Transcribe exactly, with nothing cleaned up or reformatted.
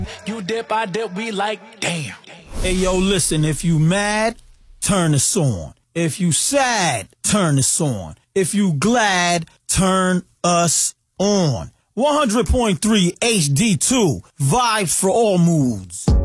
You dip, I dip, we like, damn. Hey, yo, listen, if you mad, turn this on. If you sad, turn this on. If you glad, turn us on. one hundred point three H D two, vibes for all moods.